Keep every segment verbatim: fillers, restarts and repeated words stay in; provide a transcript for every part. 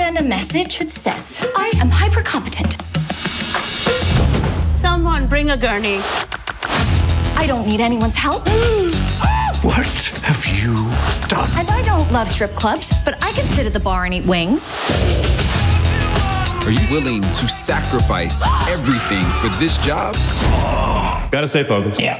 send a message that says, I am hyper competent. Someone bring a gurney. I don't need anyone's help. What have you done? And I don't love strip clubs, but I can sit at the bar and eat wings. Are you willing to sacrifice everything for this job? Gotta stay focused. Yeah.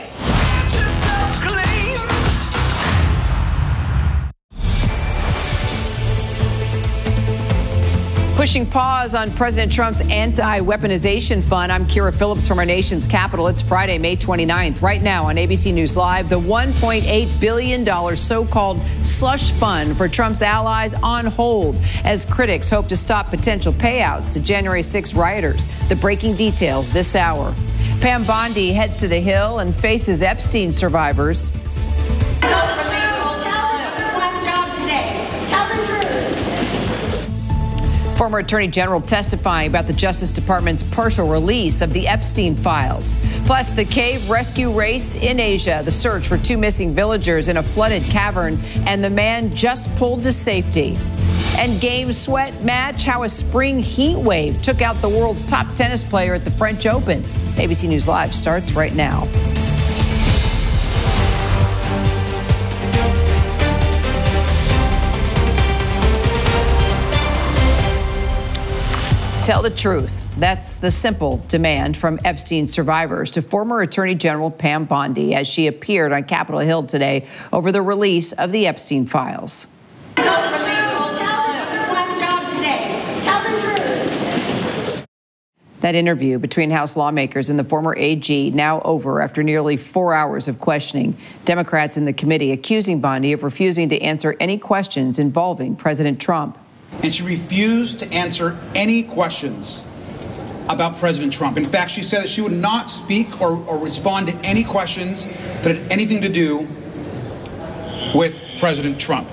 Pushing pause on President Trump's anti-weaponization fund. I'm Kira Phillips from our nation's capital. It's Friday, May twenty-ninth. Right now on A B C News Live, the one point eight billion dollars so-called slush fund for Trump's allies on hold as critics hope to stop potential payouts to January sixth rioters. The breaking details this hour. Pam Bondi heads to the Hill and faces Epstein survivors. Former Attorney General testifying about the Justice Department's partial release of the Epstein files. Plus, the cave rescue race in Asia, the search for two missing villagers in a flooded cavern, and the man just pulled to safety. And game sweat match, how a spring heat wave took out the world's top tennis player at the French Open. A B C News Live starts right now. Tell the truth. That's the simple demand from Epstein survivors to former Attorney General Pam Bondi as she appeared on Capitol Hill today over the release of the Epstein files. Tell the job today. Tell the truth. That interview between House lawmakers and the former A G now over after nearly four hours of questioning. Democrats in the committee accusing Bondi of refusing to answer any questions involving President Trump. And she refused to answer any questions about President Trump. In fact, she said that she would not speak or, or respond to any questions that had anything to do with President Trump.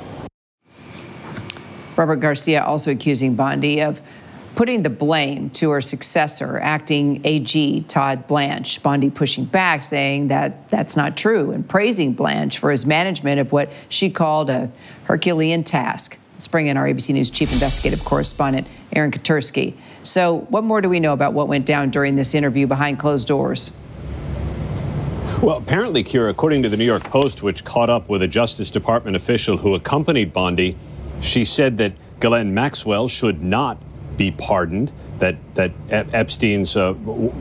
Robert Garcia also accusing Bondi of putting the blame to her successor, acting A G Todd Blanche. Bondi pushing back, saying that that's not true, and praising Blanche for his management of what she called a Herculean task. Let's bring in our A B C News chief investigative correspondent, Aaron Katersky. So what more do we know about what went down during this interview behind closed doors? Well, apparently, Kira, according to the New York Post, which caught up with a Justice Department official who accompanied Bondi, she said that Ghislaine Maxwell should not be pardoned, that, that Epstein's uh,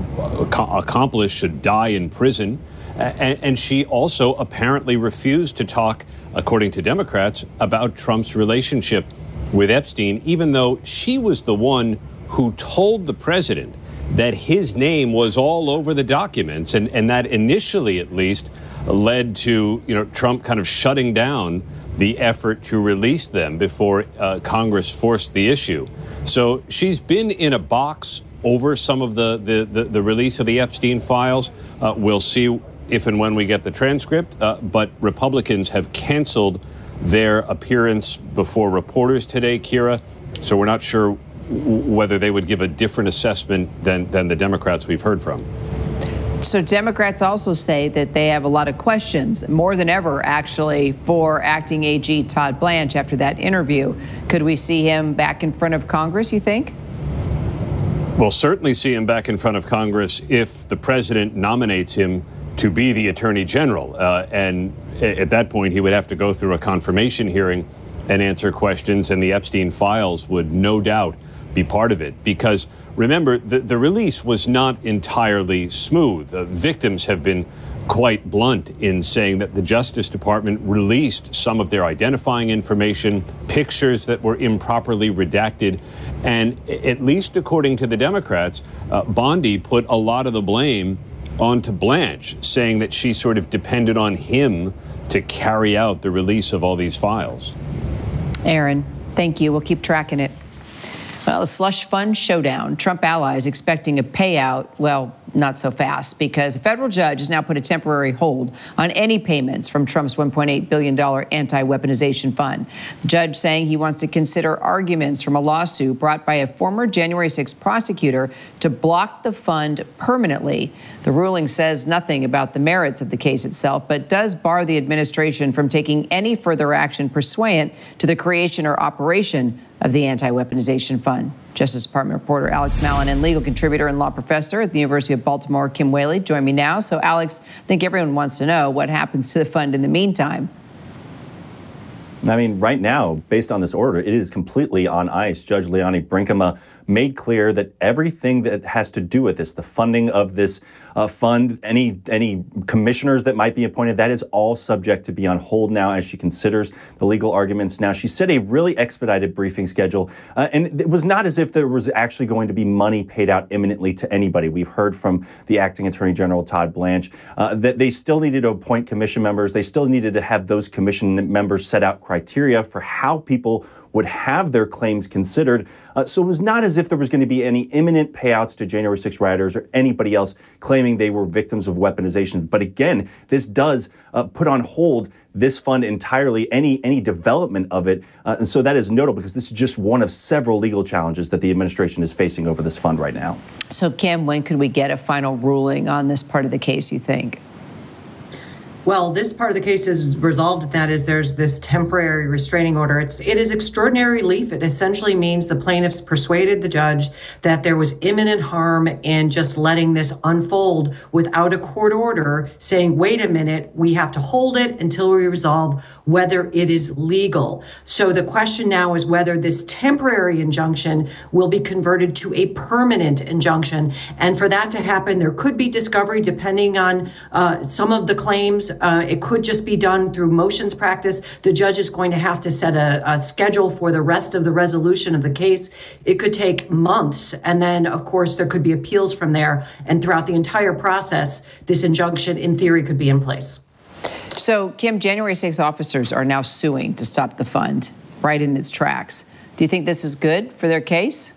accomplice should die in prison. And, and she also apparently refused to talk, according to Democrats, about Trump's relationship with Epstein, even though she was the one who told the president that his name was all over the documents, and, and that initially, at least, led to, you know, Trump kind of shutting down the effort to release them before uh, Congress forced the issue. So she's been in a box over some of the, the, the, the release of the Epstein files. Uh, we'll see if and when we get the transcript, uh, but Republicans have canceled their appearance before reporters today, Kira, so we're not sure w- whether they would give a different assessment than, than the Democrats we've heard from. So Democrats also say that they have a lot of questions, more than ever, actually, for acting A G Todd Blanche after that interview. Could we see him back in front of Congress, you think? We'll certainly see him back in front of Congress if the president nominates him to be the attorney general. Uh, and at that point, he would have to go through a confirmation hearing and answer questions, and the Epstein files would no doubt be part of it. Because remember, the, the release was not entirely smooth. Uh, victims have been quite blunt in saying that the Justice Department released some of their identifying information, pictures that were improperly redacted. And at least according to the Democrats, uh, Bondi put a lot of the blame onto Blanche, saying that she sort of depended on him to carry out the release of all these files. Aaron, thank you. We'll keep tracking it. Well, the slush fund showdown. Trump allies expecting a payout. Well, not so fast, because a federal judge has now put a temporary hold on any payments from Trump's one point eight billion dollars anti-weaponization fund. The judge saying he wants to consider arguments from a lawsuit brought by a former January sixth prosecutor to block the fund permanently. The ruling says nothing about the merits of the case itself, but does bar the administration from taking any further action pursuant to the creation or operation of the Anti-Weaponization Fund. Justice Department reporter Alex Malin and legal contributor and law professor at the University of Baltimore, Kim Whaley, join me now. So, Alex, I think everyone wants to know what happens to the fund in the meantime. I mean, right now, based on this order, it is completely on ice. Judge Leonie Brinkema made clear that everything that has to do with this, the funding of this uh, fund, any any commissioners that might be appointed, that is all subject to be on hold now as she considers the legal arguments. Now, she set a really expedited briefing schedule, uh, and it was not as if there was actually going to be money paid out imminently to anybody. We've heard from the acting Attorney General, Todd Blanche, uh, that they still needed to appoint commission members. They still needed to have those commission members set out criteria for how people would have their claims considered. Uh, so it was not as if there was going to be any imminent payouts to January sixth rioters or anybody else claiming they were victims of weaponization. But again, this does uh, put on hold this fund entirely, any any development of it. Uh, and so that is notable because this is just one of several legal challenges that the administration is facing over this fund right now. So, Kim, when could we get a final ruling on this part of the case, you think? Well, this part of the case is resolved. That is, there's this temporary restraining order. It's, it is extraordinary relief. It essentially means the plaintiffs persuaded the judge that there was imminent harm in just letting this unfold without a court order saying, wait a minute, we have to hold it until we resolve whether it is legal. So the question now is whether this temporary injunction will be converted to a permanent injunction. And for that to happen, there could be discovery depending on uh, some of the claims. Uh, it could just be done through motions practice. The judge is going to have to set a, a schedule for the rest of the resolution of the case. It could take months. And then, of course, there could be appeals from there. And throughout the entire process, this injunction, in theory, could be in place. So, Kim, January sixth officers are now suing to stop the fund right in its tracks. Do you think this is good for their case?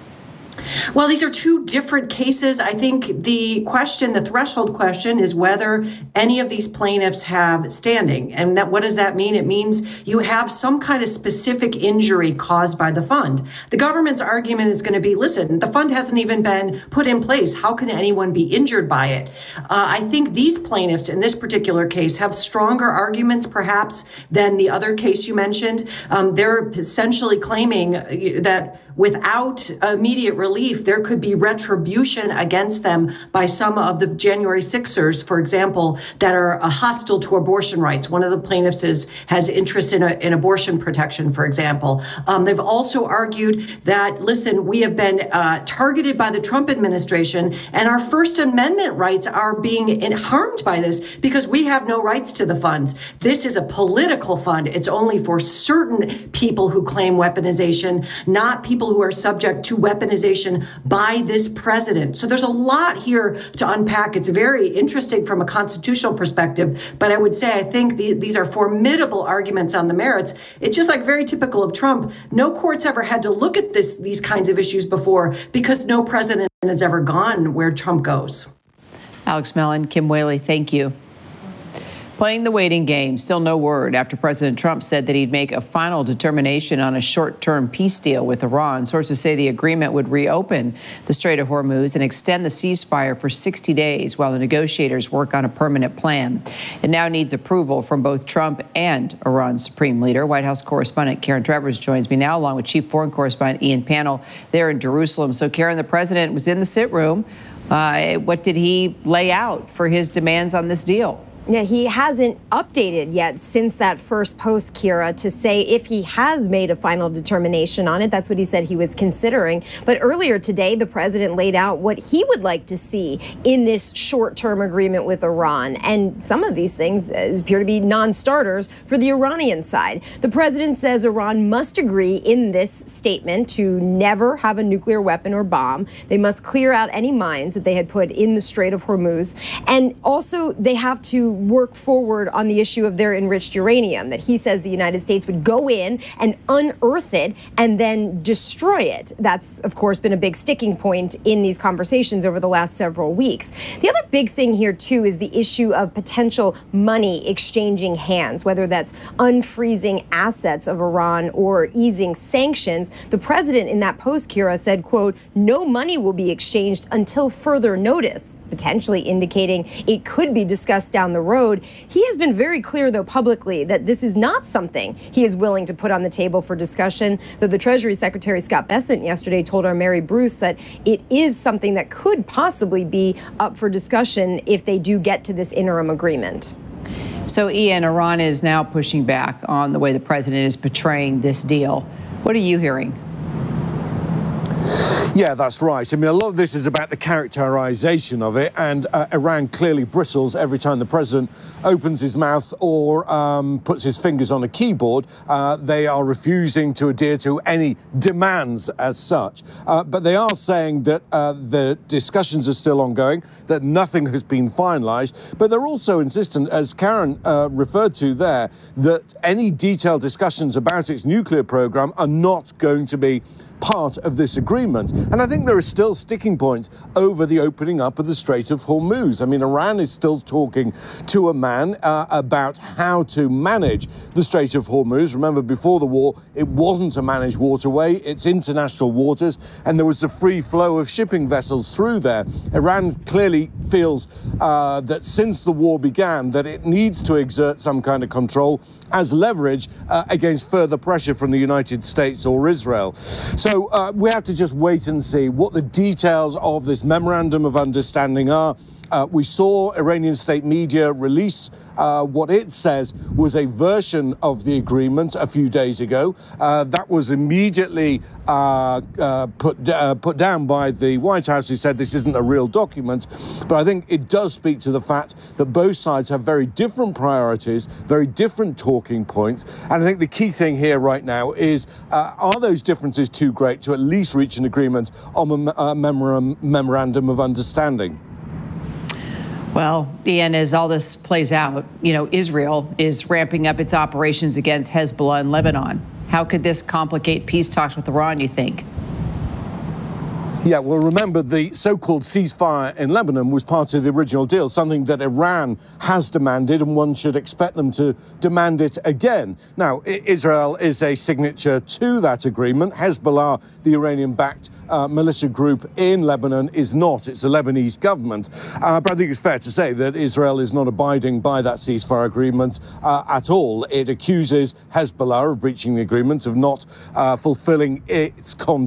Well, these are two different cases. I think the question, the threshold question, is whether any of these plaintiffs have standing. And that, what does that mean? It means you have some kind of specific injury caused by the fund. The government's argument is going to be, listen, the fund hasn't even been put in place. How can anyone be injured by it? Uh, I think these plaintiffs in this particular case have stronger arguments, perhaps, than the other case you mentioned. Um, they're essentially claiming that without immediate relief, there could be retribution against them by some of the January sixers, for example, that are uh, hostile to abortion rights. One of the plaintiffs is, has interest in, a, in abortion protection, for example. Um, they've also argued that, listen, we have been uh, targeted by the Trump administration, and our First Amendment rights are being in, harmed by this because we have no rights to the funds. This is a political fund. It's only for certain people who claim weaponization, not people who are subject to weaponization by this president. So there's a lot here to unpack. It's very interesting from a constitutional perspective, but I would say I think the, these are formidable arguments on the merits. It's just like very typical of Trump. No court's ever had to look at this these kinds of issues before because no president has ever gone where Trump goes. Alex Malin, Kim Whaley, thank you. Playing the waiting game, still no word after President Trump said that he'd make a final determination on a short-term peace deal with Iran. Sources say the agreement would reopen the Strait of Hormuz and extend the ceasefire for sixty days while the negotiators work on a permanent plan. It now needs approval from both Trump and Iran's supreme leader. White House correspondent Karen Travers joins me now, along with Chief Foreign Correspondent Ian Pannell there in Jerusalem. So, Karen, the president was in the sit room. Uh, what did he lay out for his demands on this deal? Yeah, he hasn't updated yet since that first post, Kira, to say if he has made a final determination on it. That's what he said he was considering. But earlier today, the president laid out what he would like to see in this short-term agreement with Iran. And some of these things appear to be non-starters for the Iranian side. The president says Iran must agree in this statement to never have a nuclear weapon or bomb. They must clear out any mines that they had put in the Strait of Hormuz. And also, they have to work forward on the issue of their enriched uranium, that he says the United States would go in and unearth it and then destroy it. That's, of course, been a big sticking point in these conversations over the last several weeks. The other big thing here, too, is the issue of potential money exchanging hands, whether that's unfreezing assets of Iran or easing sanctions. The president in that post, Kira, said, quote, no money will be exchanged until further notice, potentially indicating it could be discussed down the the road. He has been very clear, though, publicly that this is not something he is willing to put on the table for discussion, though the Treasury Secretary Scott Bessent yesterday told our Mary Bruce that it is something that could possibly be up for discussion if they do get to this interim agreement. So, Ian, Iran is now pushing back on the way the president is portraying this deal. What are you hearing? Yeah, that's right. I mean, a lot of this is about the characterization of it, and uh, Iran clearly bristles every time the president opens his mouth or um, puts his fingers on a keyboard. Uh, they are refusing to adhere to any demands as such. Uh, but they are saying that uh, the discussions are still ongoing, that nothing has been finalized. But they're also insistent, as Karen uh, referred to there, that any detailed discussions about its nuclear program are not going to be part of this agreement. And I think there are still sticking points over the opening up of the Strait of Hormuz. I mean, Iran is still talking to a man uh, about how to manage the Strait of Hormuz. Remember, before the war, it wasn't a managed waterway. It's international waters, and there was a free flow of shipping vessels through there. Iran clearly feels uh, that since the war began, that it needs to exert some kind of control as leverage uh, against further pressure from the United States or Israel. So uh, we have to just wait and see what the details of this memorandum of understanding are. Uh, we saw Iranian state media release uh, what it says was a version of the agreement a few days ago. Uh, that was immediately uh, uh, put, uh, put down by the White House, who said this isn't a real document. But I think it does speak to the fact that both sides have very different priorities, very different talking points. And I think the key thing here right now is, uh, are those differences too great to at least reach an agreement on a, a memorandum, memorandum of understanding? Well, Ian, as all this plays out, you know, Israel is ramping up its operations against Hezbollah in Lebanon. How could this complicate peace talks with Iran, you think? Yeah, well, remember, the so-called ceasefire in Lebanon was part of the original deal, something that Iran has demanded, and one should expect them to demand it again. Now, Israel is a signature to that agreement. Hezbollah, the Iranian-backed uh, militia group in Lebanon, is not. It's the Lebanese government. Uh, but I think it's fair to say that Israel is not abiding by that ceasefire agreement uh, at all. It accuses Hezbollah of breaching the agreement, of not uh, fulfilling its conditions.